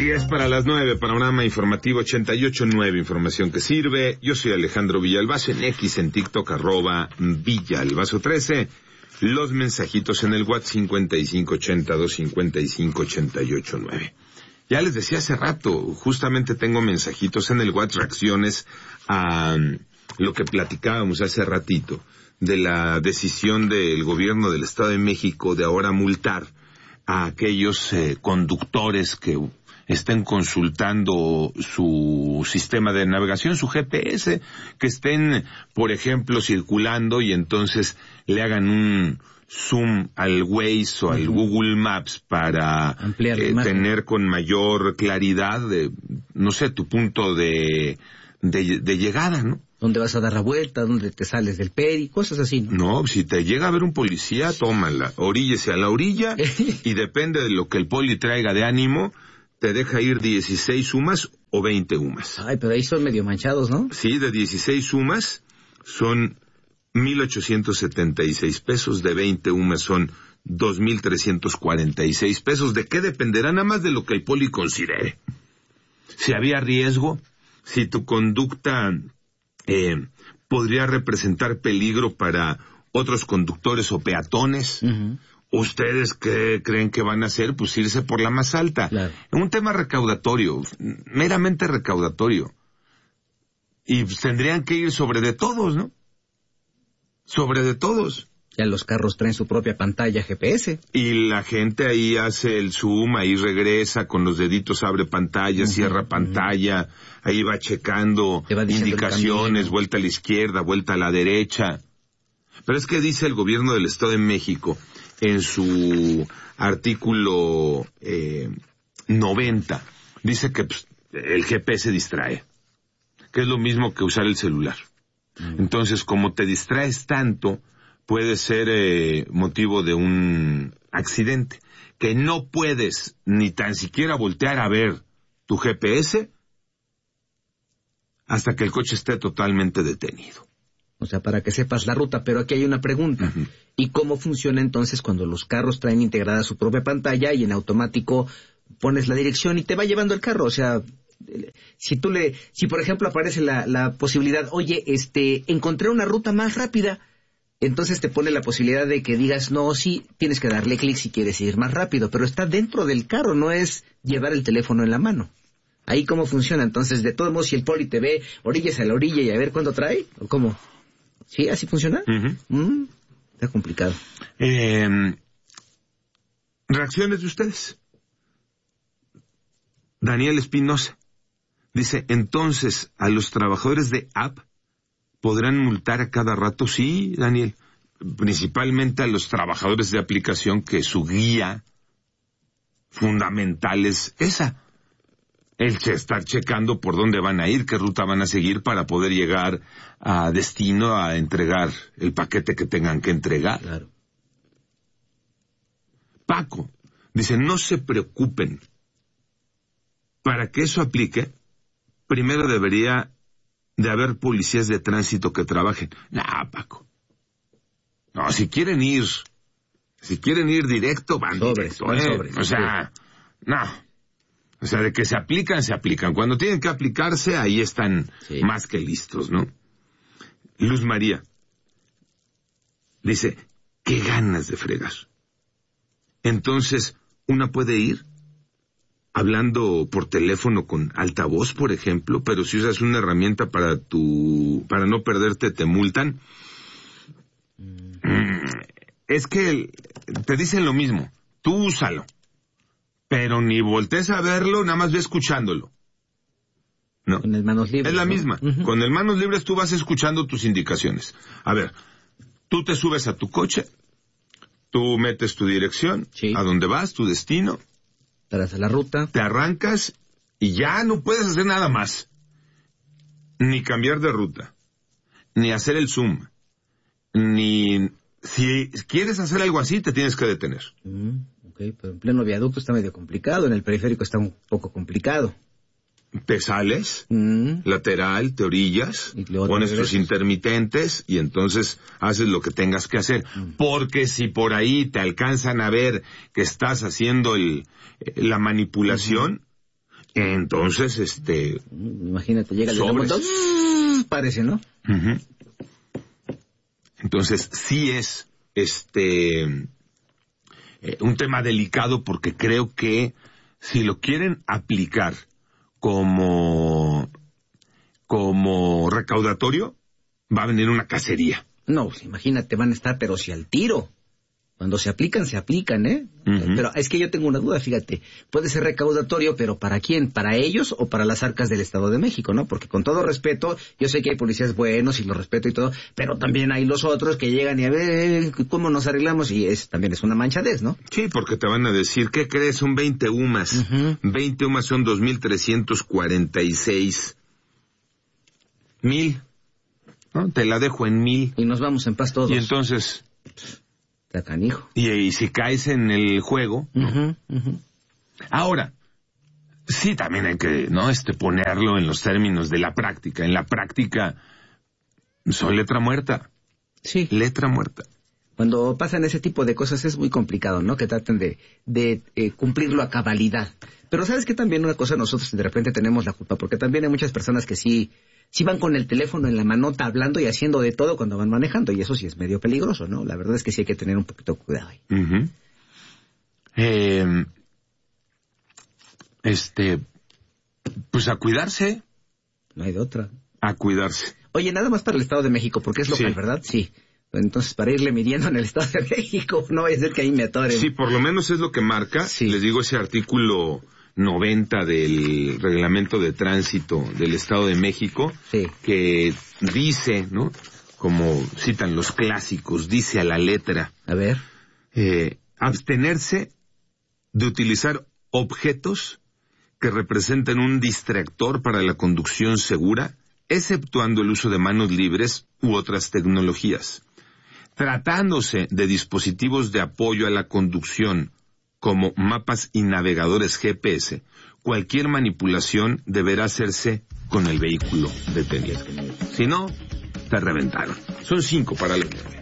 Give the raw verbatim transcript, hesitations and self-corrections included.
diez para las nueve, panorama informativo ochenta y ocho punto nueve, información que sirve. Yo soy Alejandro Villalbazo, en X, en TikTok, arroba Villalbazo trece. Los mensajitos en el WhatsApp cincuenta y cinco ochenta y dos cincuenta y cinco ochenta y ocho nueve. Ya les decía hace rato, justamente tengo mensajitos en el WhatsApp, reacciones a um, lo que platicábamos hace ratito, de la decisión del gobierno del Estado de México de ahora multar a aquellos eh, conductores que estén consultando su sistema de navegación, su G P S, que estén, por ejemplo, circulando y entonces le hagan un zoom al Waze o al uh-huh. Google Maps para eh, tener con mayor claridad, de, no sé, tu punto de, de, de llegada, ¿no? ¿Dónde vas a dar la vuelta? ¿Dónde te sales del peri? Cosas así, ¿no? No, si te llega a ver un policía, tómala, oríllese a la orilla y depende de lo que el poli traiga de ánimo, te deja ir dieciséis UMAS o veinte UMAS. Ay, pero ahí son medio manchados, ¿no? Sí, de dieciséis UMAS son mil ochocientos setenta y seis pesos, de veinte UMAS son dos mil trescientos cuarenta y seis pesos. ¿De qué dependerá? Nada más de lo que el poli considere. Si había riesgo, si tu conducta eh, podría representar peligro para otros conductores o peatones. Uh-huh. ¿Ustedes qué creen que van a hacer? Pues irse por la más alta. Claro. Un tema recaudatorio, meramente recaudatorio. Y pues, tendrían que ir sobre de todos, ¿no? Sobre de todos. Ya los carros traen su propia pantalla G P S. Y la gente ahí hace el zoom, ahí regresa, con los deditos abre pantalla, uh-huh, cierra pantalla, uh-huh. Ahí va checando va indicaciones, vuelta a la izquierda, vuelta a la derecha. Pero es que dice el gobierno del Estado de México, en su artículo eh, noventa, dice que pues, el G P S distrae, que es lo mismo que usar el celular. Mm. Entonces, como te distraes tanto, puede ser eh, motivo de un accidente, que no puedes ni tan siquiera voltear a ver tu G P S hasta que el coche esté totalmente detenido. O sea, para que sepas la ruta, pero aquí hay una pregunta. Uh-huh. ¿Y cómo funciona entonces cuando los carros traen integrada su propia pantalla y en automático pones la dirección y te va llevando el carro? O sea, si tú le, si por ejemplo aparece la, la posibilidad, oye, este, encontré una ruta más rápida, entonces te pone la posibilidad de que digas, no, sí, tienes que darle clic si quieres ir más rápido, pero está dentro del carro, no es llevar el teléfono en la mano. Ahí cómo funciona, entonces, de todos modos, si el poli te ve, orillas a la orilla y a ver cuándo trae, ¿o cómo? ¿Sí? ¿Así funciona? Uh-huh. Mm, está complicado. Eh, ¿Reacciones de ustedes? Daniel Espinosa dice, entonces, ¿a los trabajadores de app podrán multar a cada rato? Sí, Daniel. Principalmente a los trabajadores de aplicación, que su guía fundamental es esa. El estar checando por dónde van a ir, qué ruta van a seguir para poder llegar a destino a entregar el paquete que tengan que entregar. Claro. Paco dice, no se preocupen. Para que eso aplique, primero debería de haber policías de tránsito que trabajen. Nah, Paco. No, si quieren ir, si quieren ir directo, van sobres, directo. Van ¿eh? sobres, o sea, sí. no. O sea, de que se aplican, se aplican. Cuando tienen que aplicarse, ahí están sí. más que listos, ¿no? Luz María dice, qué ganas de fregar. Entonces, una puede ir hablando por teléfono con altavoz, por ejemplo, pero si usas una herramienta para tu, para no perderte, te multan. Mm. Es que te dicen lo mismo. Tú úsalo. Pero ni voltees a verlo, nada más ve escuchándolo. No. Con el manos libres. Es la ¿no? misma. Uh-huh. Con el manos libres tú vas escuchando tus indicaciones. A ver, tú te subes a tu coche, tú metes tu dirección, sí. a dónde vas, tu destino. Tras la ruta. Te arrancas y ya no puedes hacer nada más. Ni cambiar de ruta, ni hacer el zoom, ni... Si quieres hacer algo así, te tienes que detener. Uh-huh. Okay, pero en pleno viaducto está medio complicado, en el periférico está un poco complicado. Te sales, mm. lateral, te orillas, pones tus intermitentes y entonces haces lo que tengas que hacer. Mm. Porque si por ahí te alcanzan a ver que estás haciendo el, la manipulación, uh-huh. Entonces, este... Imagínate, llega el de la sobres. moto, parece, ¿no? Uh-huh. Entonces, sí es este eh, un tema delicado, porque creo que si lo quieren aplicar como, como recaudatorio, va a venir una cacería. No, pues, imagínate, van a estar, pero si al tiro. Cuando se aplican, se aplican, ¿eh? Uh-huh. Pero es que yo tengo una duda, fíjate. Puede ser recaudatorio, pero ¿para quién? ¿Para ellos o para las arcas del Estado de México, no? Porque con todo respeto, yo sé que hay policías buenos y los respeto y todo, pero también hay los otros que llegan y a ver cómo nos arreglamos, y es también es una manchadez, ¿no? Sí, porque te van a decir, ¿qué crees? Son veinte U M A S. Uh-huh. veinte U M A S son dos mil trescientos cuarenta y seis. Mil. ¿No? Te la dejo en mil. Y nos vamos en paz todos. Y entonces... Está canijo. Y, y si caes en el juego... Uh-huh, uh-huh. Ahora, sí, también hay que, ¿no? Este, ponerlo en los términos de la práctica. En la práctica, son letra muerta. Sí. Letra muerta. Cuando pasan ese tipo de cosas es muy complicado, ¿no? Que traten de, de eh, cumplirlo a cabalidad. Pero ¿sabes qué? También una cosa, nosotros de repente tenemos la culpa, porque también hay muchas personas que sí, sí van con el teléfono en la manota hablando y haciendo de todo cuando van manejando, y eso sí es medio peligroso, ¿no? La verdad es que sí hay que tener un poquito de cuidado ahí. Uh-huh. Eh, este, pues a cuidarse. No hay de otra. A cuidarse. Oye, nada más para el Estado de México, porque es local, Sí. ¿verdad? Sí. Entonces, para irle midiendo en el Estado de México, no vaya a ser que ahí me atoren. Sí, por lo menos es lo que marca. Sí. Les digo, ese artículo noventa del Reglamento de Tránsito del Estado de México, Sí. que dice, ¿no? Como citan los clásicos, dice a la letra, A ver. eh, abstenerse de utilizar objetos que representen un distractor para la conducción segura, exceptuando el uso de manos libres u otras tecnologías. Tratándose de dispositivos de apoyo a la conducción, como mapas y navegadores G P S, cualquier manipulación deberá hacerse con el vehículo detenido. Si no, te reventaron. Son cinco para la